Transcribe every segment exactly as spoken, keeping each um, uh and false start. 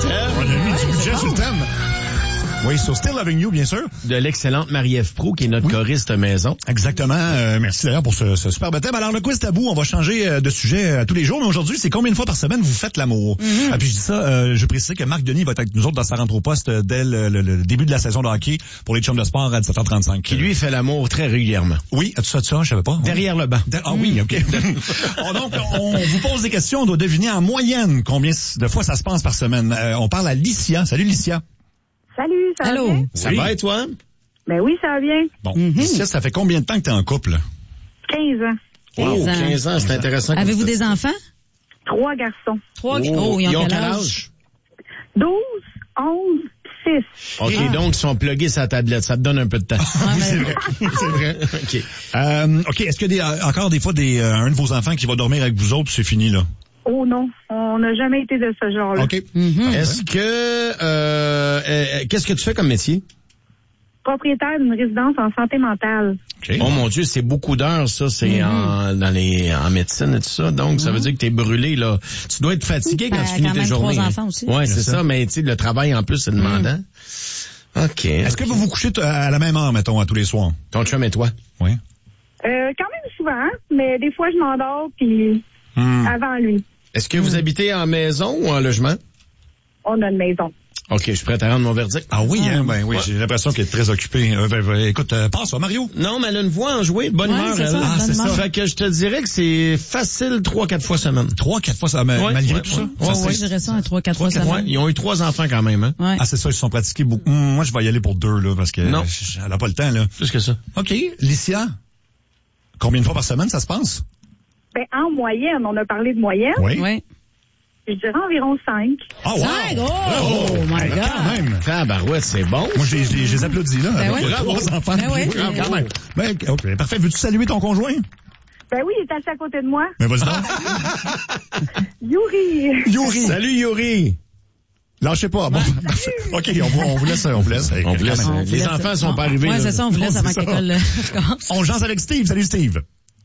On a mis du budget sur le thème. Oui, sur Still Loving You, bien sûr. De l'excellente Marie-Ève Proulx, qui est notre oui. choriste maison. Exactement. Euh, merci d'ailleurs pour ce, ce superbe thème. Alors, le quiz tabou, on va changer euh, de sujet euh, tous les jours, mais aujourd'hui, c'est combien de fois par semaine vous faites l'amour? Mm-hmm. Ah, puis je dis ça, euh, je précise que Marc Denis va être avec nous autres dans sa rentre au poste euh, dès le, le, le début de la saison de hockey pour les chums de sport à dix-sept heures trente-cinq. Qui, lui, fait l'amour très régulièrement. Oui, as-tu ça de ça? Je savais pas. Derrière le banc. De- ah oui, OK. oh, donc, on vous pose des questions, on doit deviner en moyenne combien de fois ça se passe par semaine. Euh, on parle à Licia. Salut, Licia. Salut, ça Allô. va bien? Ça oui. va et toi? Ben oui, ça va bien. Bon, mm-hmm. Licia, ça fait combien de temps que t'es en couple? quinze ans. Wow, quinze ans. quinze ans, c'est intéressant. Avez-vous des enfants? Trois garçons. Trois. Oh, oh ils ont, ils ont quel âge? âge? douze, onze, six. OK, ah. donc ils sont plugués sur la tablette. Ça te donne un peu de temps. Ah, oui, c'est vrai. C'est vrai. OK. Euh, OK, est-ce qu'il y a des, encore des fois des, euh, un de vos enfants qui va dormir avec vous autres puis c'est fini, là? Oh non, on n'a jamais été de ce genre-là. OK. Mm-hmm. Est-ce que... Euh, euh, qu'est-ce que tu fais comme métier? Propriétaire d'une résidence en santé mentale. Okay. Oh mon Dieu, c'est beaucoup d'heures, ça. C'est mm-hmm. en, dans les, en médecine et tout ça. Donc, mm-hmm. ça veut dire que t'es brûlé, là. Tu dois être fatigué quand ben, tu finis quand tes même journées. Trois enfants aussi. Ouais, c'est ça. ça. Mais tu sais, le travail, en plus, c'est demandant. Mm. OK. Est-ce que vous vous couchez t- à la même heure, mettons, à tous les soirs? Ton chum et toi? Oui. Euh, quand même souvent, mais des fois, je m'endors, puis mm. avant lui. Est-ce que vous mmh. habitez en maison ou en logement? On a une maison. OK, je suis prêt à rendre mon verdict. Ah oui, hein? Ben oui, ouais. J'ai l'impression qu'elle est très occupée. Euh, ben, ben, écoute, euh, passe, va, Mario. Non, mais elle a une voix enjouée, de bonne ouais, humeur. C'est elle. ça, ah, c'est ça. Fait que je te dirais que c'est facile trois, quatre fois semaine. Trois, quatre fois semaine, ouais, malgré ouais, tout ouais. ça? Ouais, ça ouais, je dirais ça, trois, quatre fois semaine. Ouais, ils ont eu trois enfants quand même, hein? Ouais. Ah, c'est ça, ils se sont pratiqués beaucoup. Hum, moi, je vais y aller pour deux, là, parce que non. elle a pas le temps, là. Plus que ça. OK. Licia, combien de fois par semaine ça se passe? Ben, en moyenne, on a parlé de moyenne. Oui. Oui. Je dirais environ cinq. Oh, wow! Cinq? Oh, oh my God! Quand même! Tabarouette, c'est bon. Moi, je les applaudis, là. Ben avec oui. trois enfants. Ben oui. Ah, quand même. Ben, OK, parfait. Veux-tu saluer ton conjoint? Ben oui, il est assis à côté de moi. Ben, vas-y donc. Yuri! Yuri! Salut, Yuri! Lâchez pas. Bon, OK, on vous, on vous laisse, on vous laisse. On vous laisse. On Les laisse. enfants sont on, pas arrivés. Ouais, là. c'est ça, on vous laisse Non, avant c'est que l'école commence. On jase avec Steve. Salut, Steve.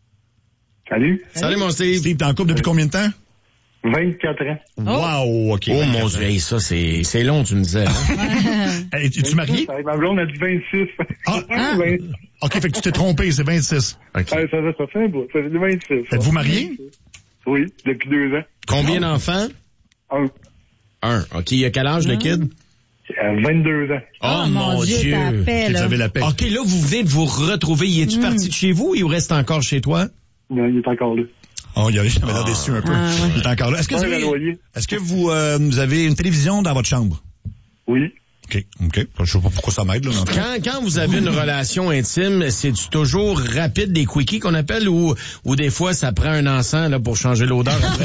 Salut. Salut, mon Steve. Steve, t'es en couple depuis combien de temps? vingt-quatre ans. Wow, OK. Oh, mon Dieu, hey, ça, c'est, c'est long, tu me disais. Hein? Hey, es-tu marié? Ma blonde a dit vingt-six. Ah, Ah. vingt. OK, fait que tu t'es trompé, c'est vingt-six. OK. Ah, ça, ça, ça fait un bout. Ça fait vingt-six. Êtes-vous marié? Oui, depuis deux ans. Combien d'enfants? Un. Un. OK, il y a quel âge, le kid? À vingt-deux ans. Oh, Oh, mon Dieu, ta paix, Vous là. avez la paix. OK, là, vous venez de vous retrouver. Y es-tu Mm. parti de chez vous ou il reste encore chez toi? Non, il est encore là. Oh, il y avait l'air déçu un peu. Ah, ouais. Il est encore là. Est-ce que vous Ouais, avez, le loyer. est-ce que vous, euh, vous avez une télévision dans votre chambre? Oui. OK, OK. Je sais pas pourquoi ça m'aide, là. mais- Quand, quand vous avez une relation intime, c'est toujours rapide, des quickies qu'on appelle, ou, ou des fois, ça prend un encens, là, pour changer l'odeur après?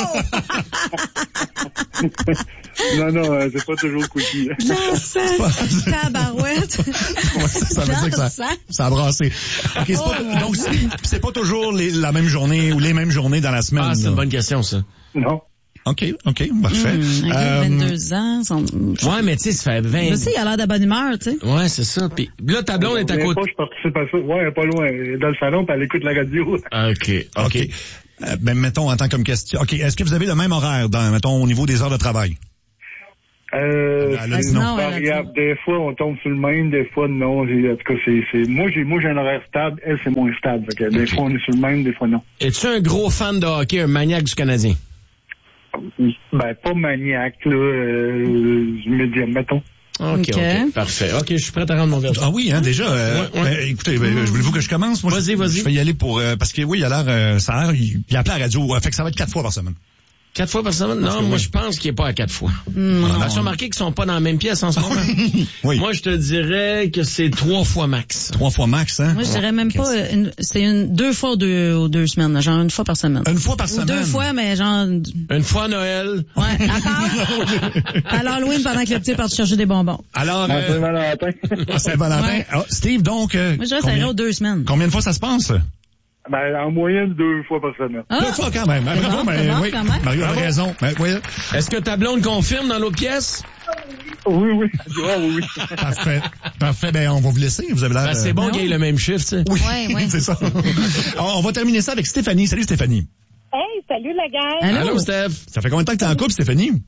non, non, euh, c'est pas toujours cookie. L'encens, tabarouette. Ouais, ça, ça veut dire que ça, ça a brassé. OK, c'est Oh, pas, mon donc, c'est, c'est pas toujours les, la même journée ou les mêmes journées dans la semaine. Ah, c'est là. une bonne question, ça. Non. OK, OK, parfait. Mmh, Euh, vingt-deux ans. Son... Ouais, mais tu sais, ça fait vingt... Je sais, il a l'air de bonne humeur, tu sais. Ouais, c'est ça. Puis là, ta blonde est à Mais côté. pas, je participe à ça. Ouais, elle est pas loin. Elle est dans le salon, puis elle écoute la radio. OK, OK. OK. Euh, ben, mettons, en tant comme question. OK, est-ce que vous avez le même horaire, dans, mettons, au niveau des heures de travail? Euh, Elle a dit c'est non. variable. Des fois, on tombe sur le même, des fois, non. J'ai- En tout cas, c'est, c'est, moi, j'ai, moi, j'ai un horaire stable. Elle, c'est moins stable. Fait que des fois, on est sur le même, des fois, non. Es-tu un gros fan de hockey, un maniaque du Canadien? Ben, pas maniaque, là, euh, médium, mettons. OK, OK. OK. Parfait. OK, je suis prêt à rendre mon verdict. Ah oui, hein, déjà. Euh, Ouais, ouais. ben, écoutez, ben, je voulez-vous que je commence? Moi, Vas-y, je, vas-y. Je vais y aller pour... euh, parce que oui, il a l'air... Euh, ça a l'air... Il, il a appelé à la radio. Euh, fait que ça va être quatre fois par semaine. Quatre fois par semaine? Non, que moi, oui. je pense qu'il est pas à quatre fois. Mmh, On non. a remarqué qu'ils sont pas dans la même pièce en ce moment. Oui. Moi, je te dirais que c'est trois fois max. Trois fois max, hein? Moi, je dirais même pas, euh, une, c'est une, deux fois ou deux, ou deux semaines, là, genre une fois par semaine. Une fois par Ou semaine. deux fois, mais genre, Une fois à Noël. ouais, encore. À l'Halloween, pendant que le petit est parti chercher des bonbons. Alors, Ah, euh, Saint-Valentin. à Saint-Valentin. Ouais. Ah, Steve, donc... Euh, Moi, je dirais, ça combien, irait aux deux semaines. combien de fois ça se passe? Ben, en moyenne, deux fois par semaine. Ah, Deux fois quand même. Hein, c'est bravo, bon, ben, c'est bon, oui. quand même. Mario avait Bravo. raison. Ben, oui. Est-ce que ta blonde confirme dans l'autre pièce? Oui, oui. Ah, oui, oui. Parfait. Parfait. Ben, on va vous laisser. Vous avez l'air... Ben, c'est euh, bon non. qu'il y ait le même chiffre, tu sais. Oui, Ouais, ouais. c'est ça. Alors, on va terminer ça avec Stéphanie. Salut, Stéphanie. Hey, salut la gang! Allô? Allô, Steph? Ça fait combien de temps que t'es en couple, Stéphanie?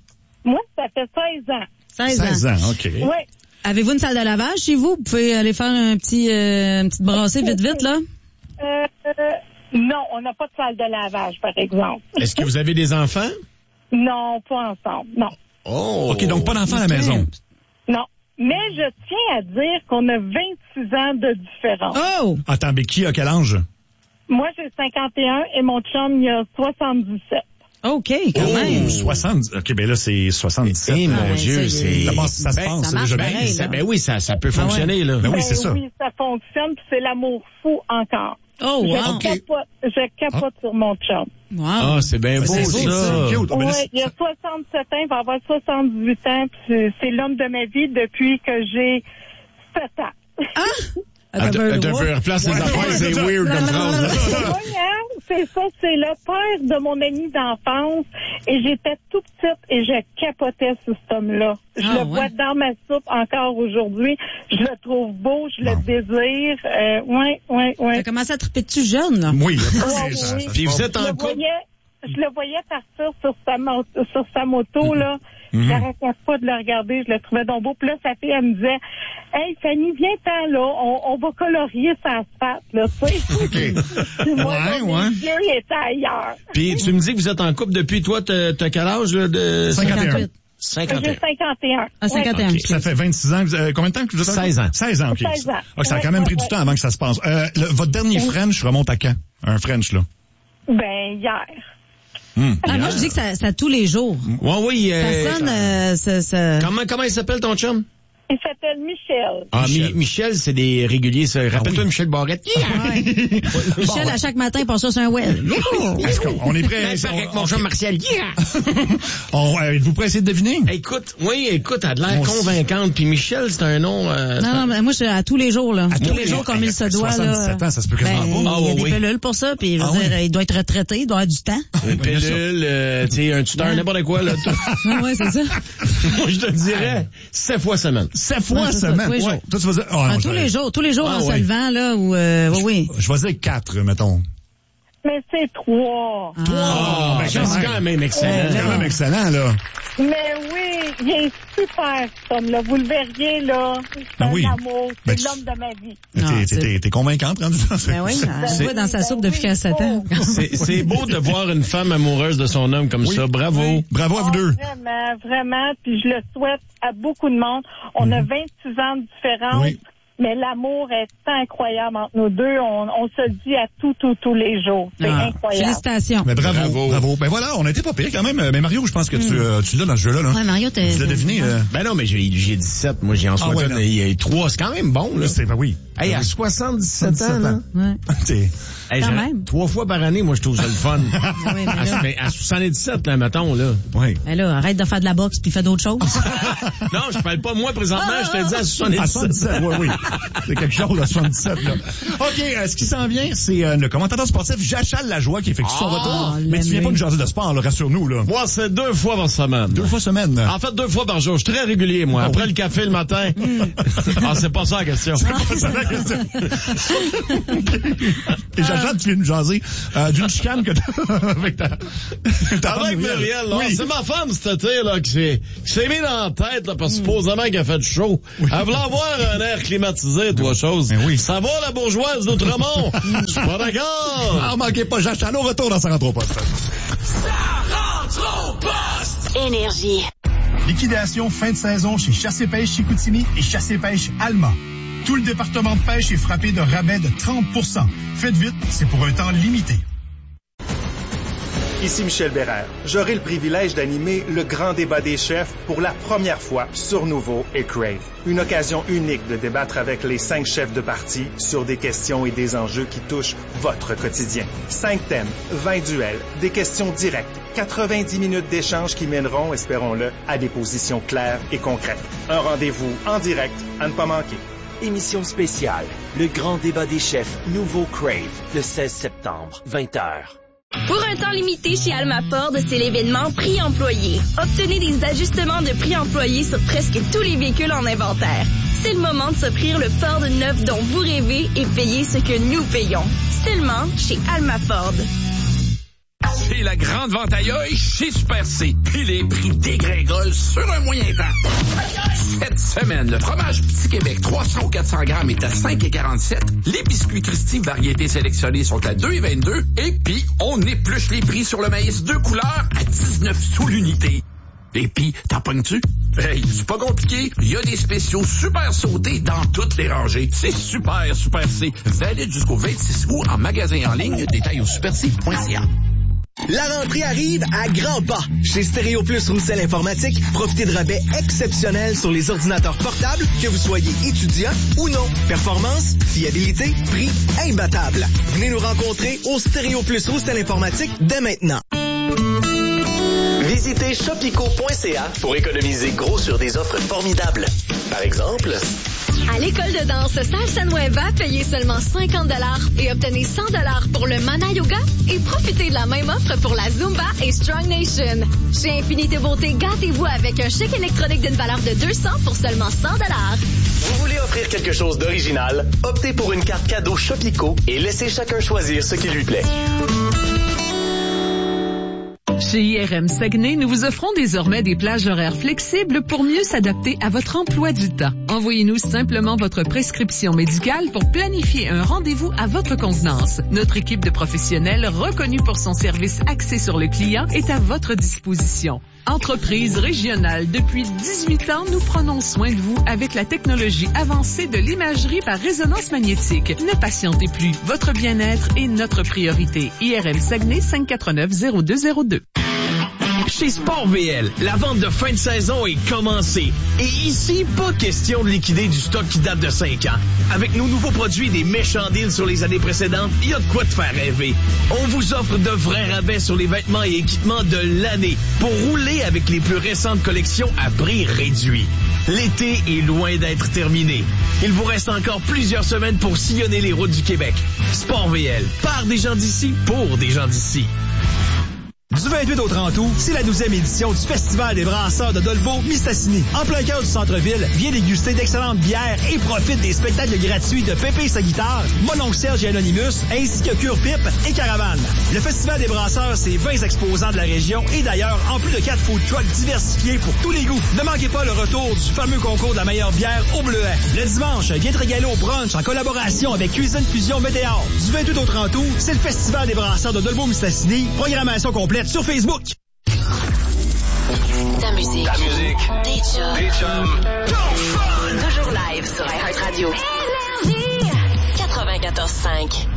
Moi, ça fait seize ans. seize ans. seize ans, OK. Oui. Avez-vous une salle de lavage chez vous? Vous pouvez aller faire un petit, euh, une petite brassée vite, vite, là? Euh, euh, non, on n'a pas de salle de lavage, par exemple. Est-ce que vous avez des enfants? Non, pas ensemble, non. Oh! OK, donc pas d'enfants à la maison. Non. Mais je tiens à dire qu'on a vingt-six ans de différence. Oh! Attends, mais qui a quel âge? Moi, j'ai cinquante et un et mon chum, il a soixante-dix-sept. OK, quand Oh, même. soixante. OK, ben là, c'est soixante-dix-sept. Eh, Ah, mon ouais, Dieu, ça, c'est... il- D'abord, ça se Ben, passe ça marche déjà bien. pareil, Ça, là. ben oui, ça, ça peut fonctionner, là. Ben oui, Ben c'est ça. Oui, ça fonctionne, puis c'est l'amour fou encore. Oh, wow. Je capote, je capote sur mon chum. Wow. Ah, c'est bien beau, C'est ça. beau, c'est cute. Oh, mais là, Ouais, c'est- il a soixante-sept ans, il va avoir soixante-dix-huit ans, puis c'est- c'est l'homme de ma vie depuis que j'ai sept ans. Ah, tu veux replacer les affaires, c'est weird comme phrase. Oui, hein? C'est ça, c'est le père de mon ami d'enfance. Et j'étais tout petite et je capotais sur cet homme-là. Je Ah, le ouais. vois dans ma soupe encore aujourd'hui. Je le trouve beau, je le Bon. désire. Euh, oui, oui, oui. T'as commencé à triper dessus jeune, là? Oui, Ouais, ça- oui. ça- Puis vous êtes Je en le couple? voyais, je le voyais partir sur sa, mo- sur sa moto, là. Mhm. J'arrêtais pas de le regarder, je le trouvais donc beau. Puis là, sa fille, elle me disait, hey, Fanny, viens-t'en, là, on, on va colorier sa patte, là, tu sais. Puis moi, Ouais, là, ouais. mes yeux, ils étaient ailleurs. Puis tu me dis que vous êtes en couple depuis, toi, t'as t'as quel âge, là, de... cinquante et un. cinquante-huit. cinquante et J'ai cinquante et un. Ah, cinquante et un. Ok. Ça fait vingt-six ans. que vous- euh, combien de temps que vous êtes en seize ans. seize ans, OK. seize ans. OK, ça a Ouais, quand même ouais, pris du ouais. temps avant que ça se passe. Euh, le- votre dernier French remonte à quand? Un French, là. Ben, hier. Hum. Ah, moi, je dis que ça, ça tous les jours. Ouais, oui. euh, Ça sonne, euh, ça, ça... Comment, comment il s'appelle, ton chum? Il s'appelle Michel. Ah, Michel. Michel, Michel c'est des réguliers, ça. Rappelle-toi oui. Michel Barrette. Ouais. Michel, à chaque matin, passe ça sur un well. Est-ce qu'on on est prêt? Ben, avec on- mon on- chum Martial. Yeah! on- euh, Êtes-vous prêt à essayer de deviner? Écoute, oui, écoute, elle a de l'air Moi aussi. convaincante. Puis Michel, c'est un nom... euh, Non, non, mais moi, je suis à tous les jours, là. À tous tous les les jours, jours. comme Hey, il se à doit, là. soixante-dix-sept ans, ça se peut quasiment Ben, pas. Ah, il y a oui, des oui. pilules pour ça, puis je veux Ah, dire, oui. il doit être retraité, il doit avoir du temps. Une pilule, euh, tu sais, un tuteur, n'importe quoi, là. Ah, ouais, c'est ça. Moi, je te dirais, sept fois semaine. Sept fois Ouais, c'est ça, semaine. tous les Ouais. jours. Toi, tu vas dire... oh, non, Ah, je tous vais- les jours, tous les jours Ah, en ouais. se levant, là, ou, euh, oui, oui. Je vais dire quatre, mettons. Mais c'est trois. Ah, ben, quand c'est même. quand même excellent. C'est quand même excellent, là. Mais oui, il est super, cet homme-là. Vous le verriez, là. C'est Ben un oui. amour. Ben, C'est tu- l'homme de ma vie. T'es- Ah, t'es- c'est- T'es t'es convaincante, rendu dans ce- Ben oui, elle C'est- voit dans sa soupe depuis qu'elle a sept ans. C'est c'est beau de voir une femme amoureuse de son homme comme Oui. ça. Bravo. Bravo à vous Oh, deux. Vraiment, vraiment. Puis je le souhaite à beaucoup de monde. On a vingt-six ans de différence. Oui. Mais l'amour est incroyable entre nous deux. On, on se le dit à tout, tout, tous les jours. C'est Ah, incroyable. félicitations. Mais bravo, bravo, Bravo. Ben voilà, on a été pas pire quand même. Mais Mario, je pense que tu, euh, tu l'as dans ce jeu-là. Là. Ouais, Mario, t'es... Tu l'as deviné. Euh... Ben non, mais j'ai j'ai dix-sept. Moi, j'ai en Ah ouais, soixante. non. Il y a trois. C'est quand même bon, là. C'est, ben oui. Hey, à soixante-dix-sept ans, là. Ouais. T'es- Hey, Quand j'ai- même. Trois fois par année, moi, je trouve ça le fun. Ah oui, mais à, là, mais à soixante-dix-sept, là, mettons, là. Oui. ben là, arrête de faire de la boxe puis fais d'autres choses. Non, je parle pas moi présentement, je te dis à À soixante-dix-sept. soixante-dix-sept, oui, oui. C'est quelque chose, là, soixante-dix-sept, là. OK, euh, ce qui s'en vient, c'est euh, le commentateur sportif Jachal Lajoie qui effectue son Ah, retour. Mais tu viens l'aimé. pas nous jaser de sport, là, rassure-nous, là. Moi, c'est deux fois par semaine. Deux fois semaine. En fait, deux fois par jour. Je suis très régulier, moi. Ah Après oui. le café le matin. Ah, c'est pas ça la question. C'est la question. Et Jachal, tu viens nous jaser euh, d'une chicane que t'as avec ta, ta femme Avec Muriel, là. Oui. C'est ma femme cet été, là, qui s'est, qui s'est mis dans la tête, là, parce que supposément qu'elle fait du chaud. Elle voulait avoir un air climatisé, toi, chose. Ben oui. Ça va, la bourgeoise d'Outremont? Je suis pas d'accord. Ah, manquez pas, Jachal, au retour dans sa rentre au poste. Énergie. Liquidation fin de saison chez Chassé-Pêche Chicoutimi et Chassé-Pêche Alma. Tout le département de pêche est frappé de rabais de trente pour cent. Faites vite, c'est pour un temps limité. Ici Michel Bérère. J'aurai le privilège d'animer le grand débat des chefs pour la première fois sur Nouveau et Crave. Une occasion unique de débattre avec les cinq chefs de parti sur des questions et des enjeux qui touchent votre quotidien. Cinq thèmes, vingt duels, des questions directes, quatre-vingt-dix minutes d'échange qui mèneront, espérons-le, à des positions claires et concrètes. Un rendez-vous en direct à ne pas manquer. Émission spéciale, le grand débat des chefs, Nouveau Crave, le seize septembre, vingt heures. Pour un temps limité chez Alma Ford, c'est l'événement Prix Employé. Obtenez des ajustements de prix employés sur presque tous les véhicules en inventaire. C'est le moment de s'offrir le Ford neuf dont vous rêvez et payer ce que nous payons. Seulement chez Alma Ford. C'est C'est la grande vente à œil chez Super C. Puis les prix dégringolent sur un moyen temps. Cette semaine, le fromage Petit Québec trois cents ou quatre cents grammes est à cinq virgule quarante-sept. Les biscuits Christie variétés sélectionnées sont à deux virgule vingt-deux. Et puis, on épluche les prix sur le maïs deux couleurs à dix-neuf sous l'unité. Et puis, t'en pognes-tu? Hey, c'est pas compliqué. Il y a des spéciaux super sautés dans toutes les rangées. C'est super, Super C. Valide jusqu'au vingt-six août en magasin en ligne. Détail au super c point c a. La rentrée arrive à grands pas. Chez Stéréo Plus Roussel Informatique, profitez de rabais exceptionnels sur les ordinateurs portables, que vous soyez étudiant ou non. Performance, fiabilité, prix imbattable. Venez nous rencontrer au Stéréo Plus Roussel Informatique dès maintenant. Visitez shopico point c a pour économiser gros sur des offres formidables. Par exemple... À l'école de danse Salsa Nueva, payez seulement cinquante dollars et obtenez cent dollars pour le Mana Yoga et profitez de la même offre pour la Zumba et Strong Nation. Chez Infinité Beauté, gâtez-vous avec un chèque électronique d'une valeur de deux cents pour seulement cent dollars. Vous voulez offrir quelque chose d'original? Optez pour une carte cadeau Shopico et laissez chacun choisir ce qui lui plaît. Chez I R M Saguenay, nous vous offrons désormais des plages horaires flexibles pour mieux s'adapter à votre emploi du temps. Envoyez-nous simplement votre prescription médicale pour planifier un rendez-vous à votre convenance. Notre équipe de professionnels, reconnue pour son service axé sur le client, est à votre disposition. Entreprise régionale, depuis dix-huit ans, nous prenons soin de vous avec la technologie avancée de l'imagerie par résonance magnétique. Ne patientez plus. Votre bien-être est notre priorité. I R M Saguenay, cinq quatre neuf zéro deux zéro deux. Chez Sport V L, la vente de fin de saison est commencée. Et ici, pas question de liquider du stock qui date de cinq ans. Avec nos nouveaux produits et des méchants deals sur les années précédentes, il y a de quoi te faire rêver. On vous offre de vrais rabais sur les vêtements et équipements de l'année pour rouler avec les plus récentes collections à prix réduit. L'été est loin d'être terminé. Il vous reste encore plusieurs semaines pour sillonner les routes du Québec. Sport V L, par des gens d'ici, pour des gens d'ici. Du vingt-huit au trente août, c'est la douzième édition du Festival des brasseurs de Dolbeau-Mistassini. En plein cœur du centre-ville, viens déguster d'excellentes bières et profite des spectacles gratuits de Pépé et sa guitare, Mon oncle Serge et Anonymous, ainsi que Cure Pipe et Caravane. Le Festival des brasseurs, c'est vingt exposants de la région et d'ailleurs, en plus de quatre food trucks diversifiés pour tous les goûts. Ne manquez pas le retour du fameux concours de la meilleure bière au Bleuet. Le dimanche, viens te régaler au brunch en collaboration avec Cuisine Fusion Météor. Du vingt-huit au trente août, c'est le Festival des brasseurs de Dolbeau-Mistassini. Programmation complète sur Facebook. Ta musique. Ta musique. Tes chums. Tes chums. Toujours live sur iHeartRadio. quatre-vingt-quatorze cinq.